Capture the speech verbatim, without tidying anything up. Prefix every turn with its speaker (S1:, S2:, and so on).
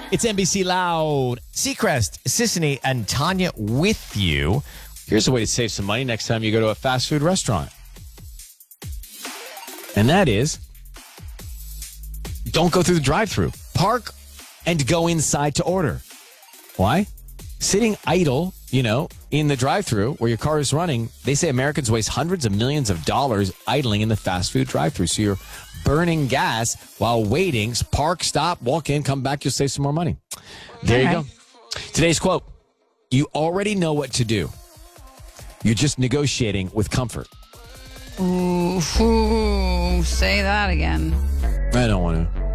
S1: It's N B C Loud. Seacrest, Sissany, and Tanya with you. Here's a way to save some money next time you go to a fast food restaurant. And that is, don't go through the drive-thru. Park and go inside to order. Why? Sitting idle, you know, in the drive-thru where your car is running, they say Americans waste hundreds of millions of dollars idling in the fast food drive-thru. So you're burning gas while waiting. Park, stop, walk in, come back, you'll save some more money. There you
S2: right.
S1: go. Today's quote, you already know what to do. You're just negotiating with comfort.
S2: Ooh, ooh, say that again.
S1: I don't want to.